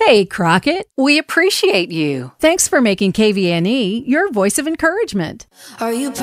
Hey, Crockett. We appreciate you. Thanks for making KVNE your voice of encouragement. Are you